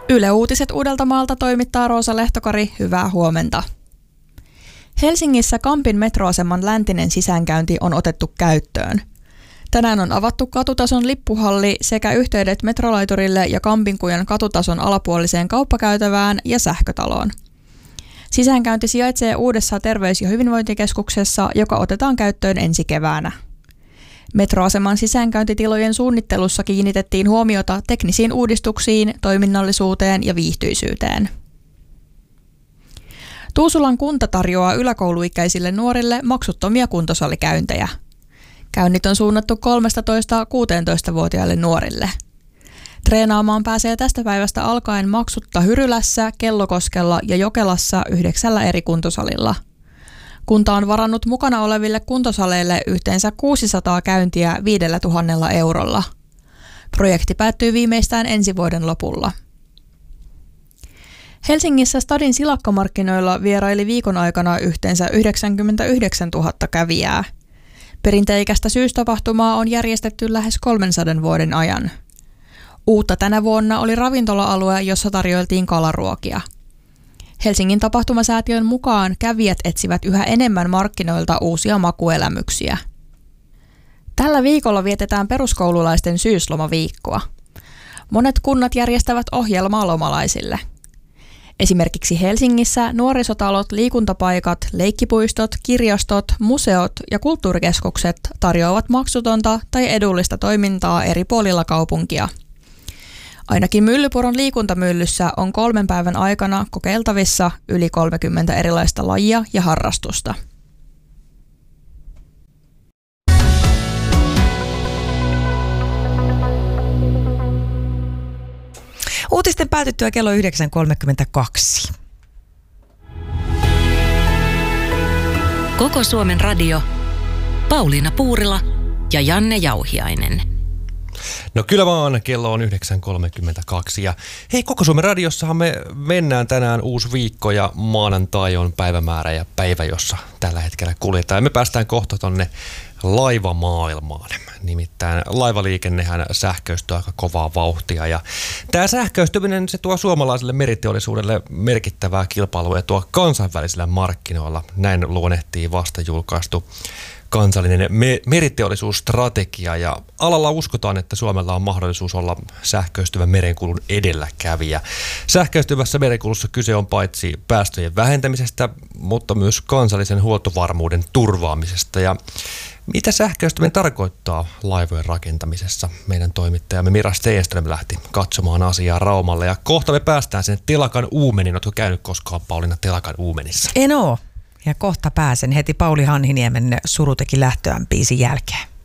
Yle Uutiset Uudeltamaalta toimittaa Roosa Lehtokari, hyvää huomenta. Helsingissä Kampin metroaseman läntinen sisäänkäynti on otettu käyttöön. Tänään on avattu katutason lippuhalli sekä yhteydet metrolaiturille ja Kampinkujan katutason alapuoliseen kauppakäytävään ja sähkötaloon. Sisäänkäynti sijaitsee uudessa terveys- ja hyvinvointikeskuksessa, joka otetaan käyttöön ensi keväänä. Metroaseman sisäänkäyntitilojen suunnittelussa kiinnitettiin huomiota teknisiin uudistuksiin, toiminnallisuuteen ja viihtyisyyteen. Tuusulan kunta tarjoaa yläkouluikäisille nuorille maksuttomia kuntosalikäyntejä. Käynnit on suunnattu 13–16-vuotiaille nuorille. Treenaamaan pääsee tästä päivästä alkaen maksutta Hyrylässä, Kellokoskella ja Jokelassa 9 eri kuntosalilla. Kunta on varannut mukana oleville kuntosaleille yhteensä 600 käyntiä 5 000 eurolla. Projekti päättyy viimeistään ensi vuoden lopulla. Helsingissä Stadin silakkamarkkinoilla vieraili viikon aikana yhteensä 99 000 kävijää. Perinteikästä syystapahtumaa on järjestetty lähes 300 vuoden ajan. Uutta tänä vuonna oli ravintola-alue, jossa tarjoiltiin kalaruokia. Helsingin tapahtumasäätiön mukaan kävijät etsivät yhä enemmän markkinoilta uusia makuelämyksiä. Tällä viikolla vietetään peruskoululaisten syyslomaviikkoa. Monet kunnat järjestävät ohjelmaa lomalaisille. Esimerkiksi Helsingissä nuorisotalot, liikuntapaikat, leikkipuistot, kirjastot, museot ja kulttuurikeskukset tarjoavat maksutonta tai edullista toimintaa eri puolilla kaupunkia. Ainakin Myllypuron liikuntamyllyssä on 3 päivän aikana kokeiltavissa yli 30 erilaista lajia ja harrastusta. Uutisten päätyttyä kello 9.32. Koko Suomen radio, Pauliina Puurila ja Janne Jauhiainen. No kyllä vaan, kello on 9.32 ja hei, Koko Suomen radiossahan me mennään tänään uusi viikko ja maanantai on päivämäärä ja päivä, jossa tällä hetkellä kuljetaan. Me päästään kohta tonne laivamaailmaan. Nimittäin laivaliikennehän sähköistyy aika kovaa vauhtia ja tämä sähköistyminen se tuo suomalaiselle meriteollisuudelle merkittävää kilpailuetua kansainvälisillä markkinoilla. Näin luonnehtii vasta julkaistu kansallinen meriteollisuusstrategia ja alalla uskotaan, että Suomella on mahdollisuus olla sähköistyvän merenkulun edelläkävijä. Sähköistyvässä merenkulussa kyse on paitsi päästöjen vähentämisestä, mutta myös kansallisen huoltovarmuuden turvaamisesta. Ja mitä sähköistyminen tarkoittaa laivojen rakentamisessa? Meidän toimittajamme Mira Stenström lähti katsomaan asiaa Raumalle ja kohta me päästään sen telakan uumeniin. Oletko käynyt koskaan, Pauliina, telakan uumenissa? En oo. Ja kohta pääsen heti Pauli Hanhiniemen Suru teki lähtöään -biisin jälkeen.